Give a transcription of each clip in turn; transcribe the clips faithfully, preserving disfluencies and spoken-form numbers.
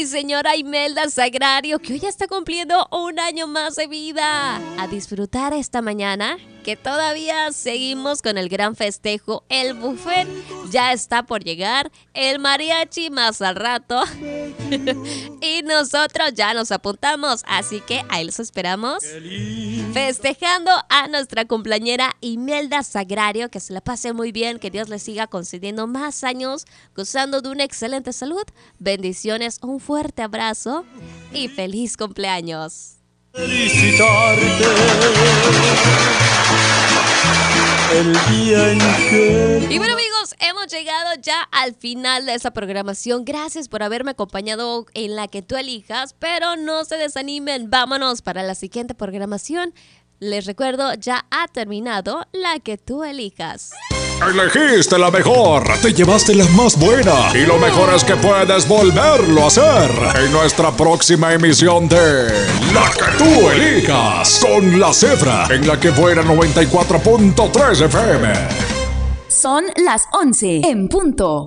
Señora Imelda Sagrario, que hoy ya está cumpliendo un año más de vida. A disfrutar esta mañana, que todavía seguimos con el gran festejo. El buffet ya está por llegar, el mariachi más al rato y nosotros ya nos apuntamos, así que ahí los esperamos festejando a nuestra cumpleañera Imelda Sagrario. Que se la pase muy bien, que Dios le siga concediendo más años, gozando de una excelente salud. Bendiciones, un fuerte abrazo y feliz cumpleaños. Felicitarte el día en que... Y bueno, amigos, hemos llegado ya al final de esta programación. Gracias por haberme acompañado en la que tú elijas, pero no se desanimen, vámonos para la siguiente programación. Les recuerdo, ya ha terminado la que tú elijas. Elegiste la mejor, te llevaste la más buena y lo mejor es que puedes volverlo a hacer en nuestra próxima emisión de La que tú elijas con La Cebra en La que buena noventa y cuatro punto tres F M. Son las once en punto.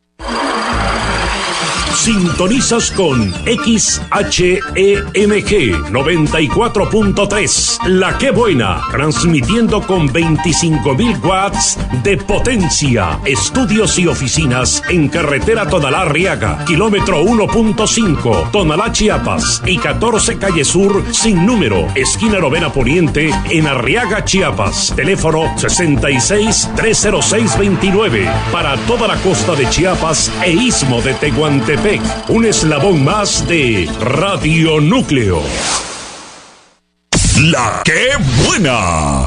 Sintonizas con X H E M G noventa y cuatro punto tres, La que buena, transmitiendo con veinticinco mil watts de potencia. Estudios y oficinas en carretera Tonalá-Arriaga, kilómetro uno punto cinco, Tonalá, Chiapas, y catorce calle Sur sin número, esquina Novena Poniente, en Arriaga, Chiapas. Teléfono sesenta y seis, trescientos seis, veintinueve. Para toda la costa de Chiapas e istmo de Tehuantepec. Un eslabón más de Radio Núcleo. La que buena.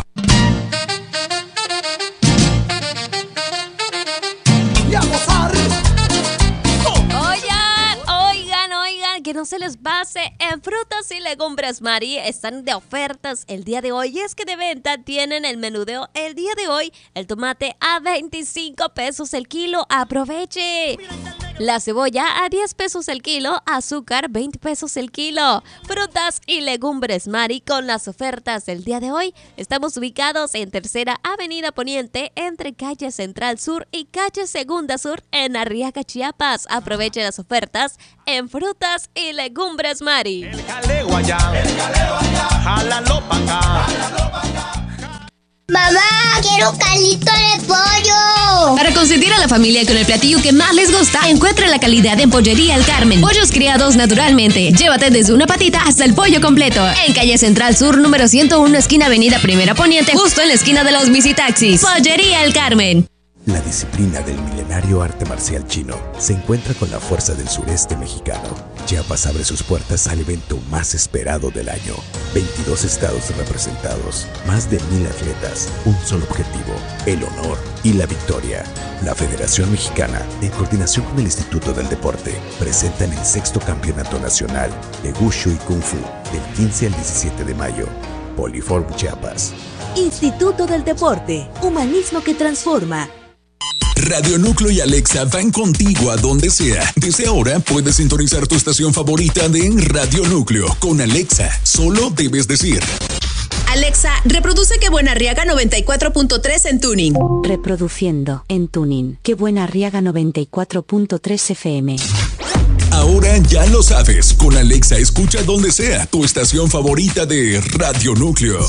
Oigan, oigan, oigan, que no se les pase. En frutas y legumbres Mari están de ofertas el día de hoy. Y es que de venta tienen el menudeo el día de hoy. El tomate a veinticinco pesos el kilo. Aproveche. La cebolla a diez pesos el kilo, azúcar veinte pesos el kilo. Frutas y legumbres Mari con las ofertas del día de hoy. Estamos ubicados en Tercera Avenida Poniente, entre calle Central Sur y calle Segunda Sur en Arriaga, Chiapas. Aproveche las ofertas en frutas y legumbres Mari. El jaleo allá, el jaleo allá, jálalo pa' acá, jálalo pa' acá. Mamá, quiero caldito de pollo. Para consentir a la familia con el platillo que más les gusta, encuentra la calidad en Pollería El Carmen. Pollos criados naturalmente. Llévate desde una patita hasta el pollo completo. En calle Central Sur, número ciento uno, esquina Avenida Primera Poniente, justo en la esquina de los Visitaxis. Pollería El Carmen. La disciplina del milenario arte marcial chino se encuentra con la fuerza del sureste mexicano. Chiapas abre sus puertas al evento más esperado del año. veintidós estados representados, más de mil atletas, un solo objetivo, el honor y la victoria. La Federación Mexicana, en coordinación con el Instituto del Deporte, presentan el sexto Campeonato Nacional de Wushu y Kung Fu del quince al diecisiete de mayo. Poliform Chiapas. Instituto del Deporte, humanismo que transforma. Radio Núcleo y Alexa van contigo a donde sea. Desde ahora puedes sintonizar tu estación favorita de Radio Núcleo. Con Alexa, solo debes decir: Alexa, reproduce Que Buena Arriaga noventa y cuatro punto tres en tuning. Reproduciendo en tuning. Que Buena Arriaga noventa y cuatro punto tres F M. Ahora ya lo sabes. Con Alexa escucha donde sea tu estación favorita de Radio Núcleo.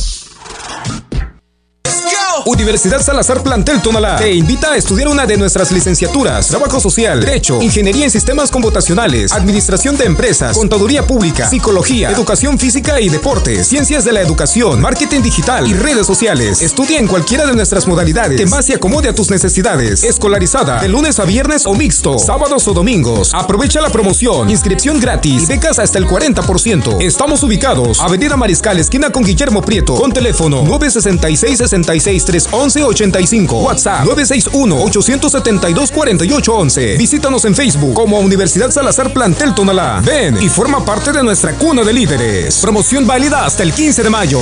Universidad Salazar Plantel Tonalá te invita a estudiar una de nuestras licenciaturas: Trabajo Social, Derecho, Ingeniería en Sistemas Computacionales, Administración de Empresas, Contaduría Pública, Psicología, Educación Física y Deportes, Ciencias de la Educación, Marketing Digital y Redes Sociales. Estudia en cualquiera de nuestras modalidades que más se acomode a tus necesidades. Escolarizada de lunes a viernes o mixto, sábados o domingos. Aprovecha la promoción, inscripción gratis y becas hasta el cuarenta por ciento. Estamos ubicados Avenida Mariscal, esquina con Guillermo Prieto, con teléfono nueve seis seis, seis seis, tres once, ochenta y cinco. WhatsApp nueve seis uno, ocho siete dos, cuatro ocho once. Visítanos en Facebook como Universidad Salazar Plantel Tonalá. Ven y forma parte de nuestra cuna de líderes. Promoción válida hasta el quince de mayo.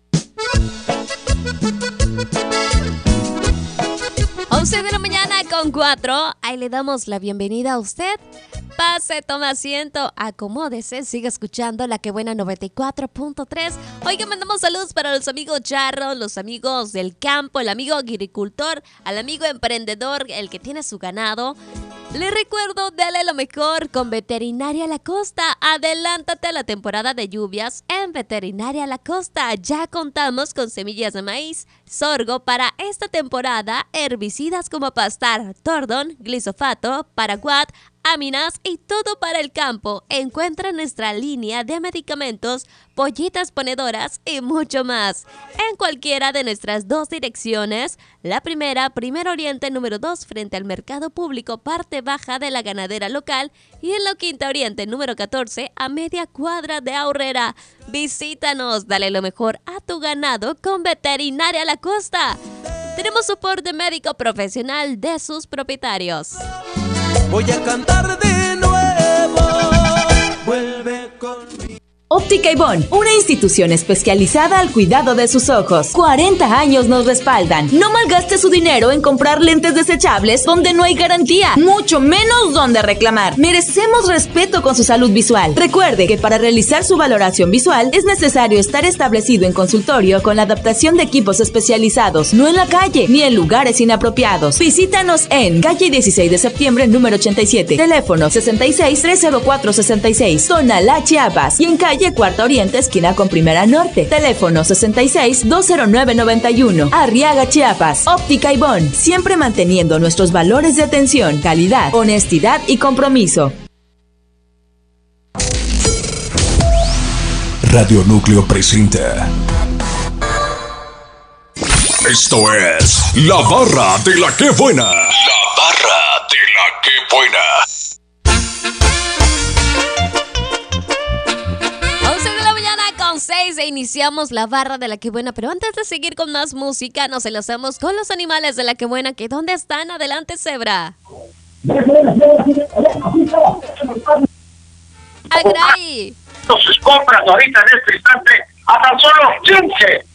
once de la mañana con cuatro. Ahí le damos la bienvenida a usted. Pase, tome asiento, acomódese, siga escuchando La Que Buena noventa y cuatro punto tres. Hoy que mandamos saludos para los amigos charros, los amigos del campo, el amigo agricultor, al amigo emprendedor, el que tiene su ganado. Les recuerdo, dale lo mejor con Veterinaria La Costa. Adelántate a la temporada de lluvias en Veterinaria La Costa. Ya contamos con semillas de maíz, sorgo para esta temporada, herbicidas como Pastar, Tordon, Glisofato, Paraquat, Aminas y todo para el campo. Encuentra nuestra línea de medicamentos, pollitas ponedoras y mucho más en cualquiera de nuestras dos direcciones. La primera, Primer Oriente número dos, frente al Mercado Público, parte baja de la ganadera local, y en la Quinta Oriente número catorce, a media cuadra de Aurrera. Visítanos, dale lo mejor a tu ganado con Veterinaria La Costa. Tenemos soporte médico profesional de sus propietarios. Voy a cantar de nuevo. Vuelve conmigo. Óptica Ibón, una institución especializada al cuidado de sus ojos. cuarenta años nos respaldan. No malgaste su dinero en comprar lentes desechables donde no hay garantía, mucho menos donde reclamar. Merecemos respeto con su salud visual. Recuerde que para realizar su valoración visual es necesario estar establecido en consultorio con la adaptación de equipos especializados, no en la calle ni en lugares inapropiados. Visítanos en calle dieciséis de septiembre, número ochenta y siete, teléfono sesenta y seis, trescientos cuatro, sesenta y seis, zona La Chiapas, y en calle Cuarta Oriente, esquina con Primera Norte, teléfono sesenta y seis, doscientos nueve, noventa y uno, Arriaga, Chiapas. Óptica Ibón, siempre manteniendo nuestros valores de atención, calidad, honestidad y compromiso. Radio Núcleo presenta. Esto es La Barra de la Que Buena. La Barra de la Que Buena. seis e iniciamos La Barra de la Que Buena, pero antes de seguir con más música, nos enlazamos con los animales de La Que Buena, que ¿dónde están? Adelante, Zebra. Agray. Sus compras ahorita en este instante a tan solo quince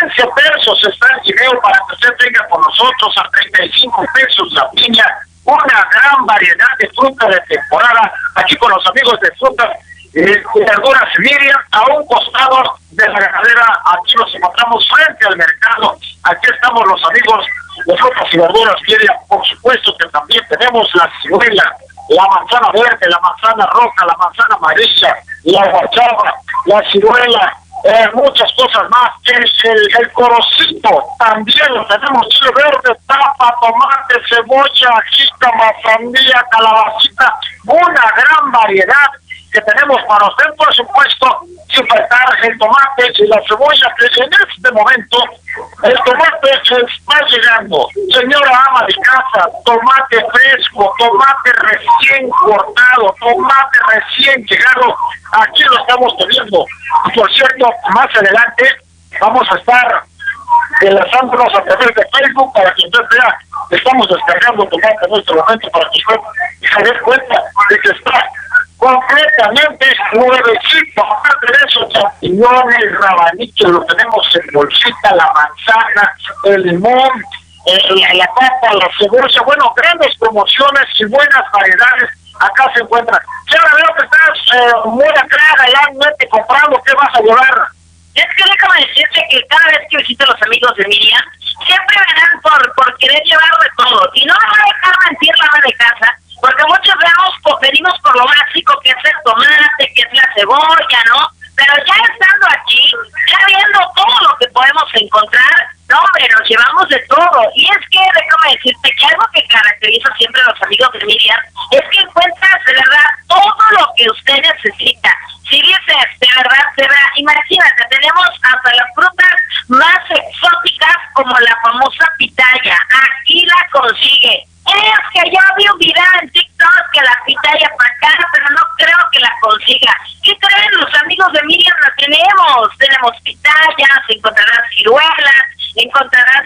pesos está el guineo para que usted tenga con nosotros, a treinta y cinco pesos la piña, una gran variedad de fruta de temporada, aquí con los amigos de frutas Eh, verduras Miriam, a un costado de la ganadera. Aquí nos encontramos frente al mercado. Aquí estamos los amigos de frutas y verduras Miriam. Por supuesto que también tenemos la ciruela, la manzana verde, la manzana roja, la manzana amarilla, la guayaba, la ciruela, eh, muchas cosas más. Es el, el corocito, también lo tenemos, chile verde, tapa, tomate, cebolla, jícama, sandía, calabacita, una gran variedad que tenemos para usted, por supuesto, sin faltar el tomate y la cebolla, que en este momento el tomate está llegando. Señora ama de casa, tomate fresco, tomate recién cortado, tomate recién llegado, aquí lo estamos teniendo. Por cierto, más adelante vamos a estar enlazándonos a través de Facebook para que usted vea que estamos descargando tomate en este momento, para que usted se dé cuenta de que está completamente nuevecito. Aparte de eso, champiñones, rabanitos, lo tenemos en bolsita, la manzana, el limón, eh, la, la papa, la cebolla, bueno, grandes promociones y buenas variedades acá se encuentran. Ahora veo que estás eh, muy acá, realmente comprando. ¿Qué vas a llevar? Es que déjame decirte que cada vez que visito a los amigos de Miriam, siempre me dan por, por querer llevar de todo. Y no me voy a dejar mentir la ama de casa, porque muchos veamos, venimos por lo básico, que es el tomate, que es la cebolla, ¿no? Pero ya estando aquí, ya viendo todo lo que podemos encontrar, no, hombre, nos llevamos de todo. Y es que, déjame decirte que algo que caracteriza siempre a los amigos de Miriam es que encuentras, de verdad, todo lo que usted necesita. Si dices, de verdad, de verdad, imagínate, tenemos hasta las frutas más exóticas como la famosa pitaya. Aquí la consigue. Es que yo vi un video en TikTok que la pitaya para acá, pero no creo que la consiga. ¿Qué creen? Los amigos de Miriam la tenemos. Tenemos pitayas, encontrarás ciruelas, encontrarás...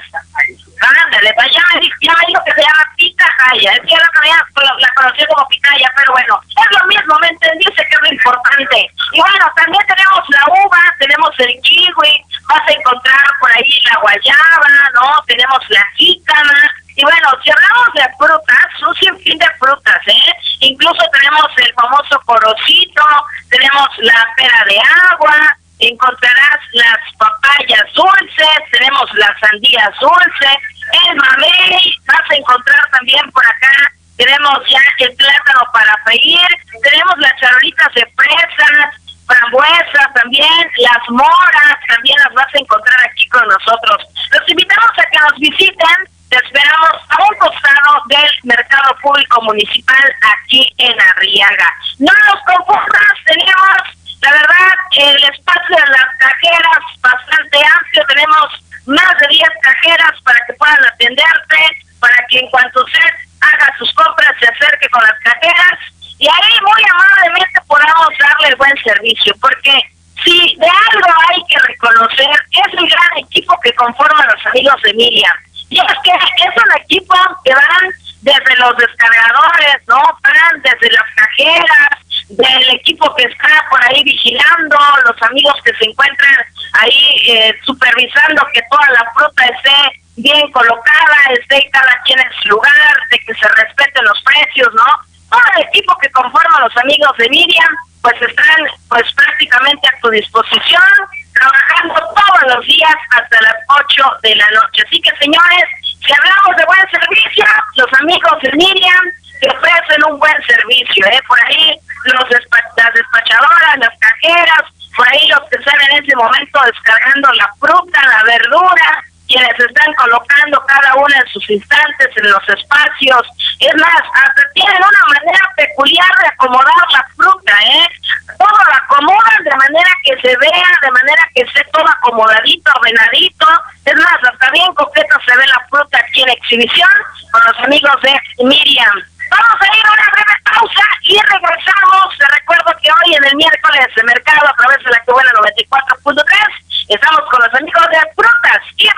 Ándale, vaya, ya me dijo que se llama pitaya. Es que la, la, la conocí como pitaya, pero bueno, es lo mismo, ¿me entendiste? Que es lo importante. Y bueno, también tenemos la uva, tenemos el kiwi, vas a encontrar por ahí la guayaba, ¿no? Tenemos la jícama. Y bueno, si hablamos de frutas, un sinfín de frutas, ¿eh? Incluso tenemos el famoso corocito, tenemos la pera de agua, encontrarás las papayas dulces, tenemos las sandías dulces, el mamey, vas a encontrar también por acá, tenemos ya el plátano para freír, tenemos las charolitas de fresas, frambuesas también, las moras también las vas a encontrar aquí con nosotros. Los invitamos a que nos visiten, te esperamos a un costado del Mercado Público Municipal aquí en Arriaga. No nos confundas, tenemos, la verdad, el espacio de las cajeras bastante amplio, tenemos más de diez cajeras para que puedan atenderte, para que en cuanto usted haga sus compras se acerque con las cajeras y ahí muy amablemente podamos darle el buen servicio, porque si de algo hay que reconocer es el gran equipo que conforman los amigos de Miriam. Y es que es un equipo que van desde los descargadores, ¿no? Van desde las cajeras, del equipo que está por ahí vigilando, los amigos que se encuentran ahí eh, supervisando que toda la fruta esté bien colocada, esté cada quien en su lugar, de que se respeten los precios, ¿no? Todo el equipo que conforma los amigos de Miriam, pues están pues prácticamente a tu disposición, trabajando todos los días hasta las ocho de la noche. Así que, señores, si hablamos de buen servicio, los amigos de Miriam te ofrecen un buen servicio, ¿eh? Por ahí los despa las despachadoras, las cajeras, por ahí los que están en ese momento descargando la fruta, la verdura, quienes están colocando cada uno en sus instantes, en los espacios. Es más, hasta tienen una manera peculiar de acomodar la fruta, ¿eh? Todo lo acomodan de manera que se vea, de manera que esté todo acomodadito, ordenadito. Es más, hasta bien coqueta se ve la fruta aquí en exhibición con los amigos de Miriam. Vamos a ir a una breve pausa y regresamos. Te recuerdo que hoy en el miércoles de mercado a través de la que buena noventa y cuatro punto tres estamos con los amigos de Frutas y